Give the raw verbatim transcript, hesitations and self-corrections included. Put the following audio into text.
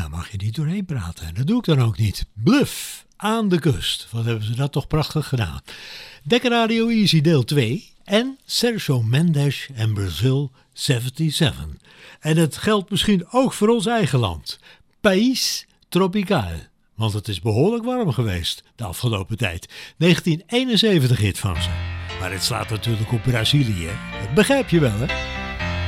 daar mag je niet doorheen praten. En dat doe ik dan ook niet. Bluff, aan de kust. Wat hebben ze dat toch prachtig gedaan. Dekker Radio Easy deel twee en Sergio Mendes en Brazil zevenenzeventig. En het geldt misschien ook voor ons eigen land. País Tropical. Want het is behoorlijk warm geweest de afgelopen tijd. negentien eenenzeventig hit van ze. Maar het slaat natuurlijk op Brazilië. Dat begrijp je wel, hè?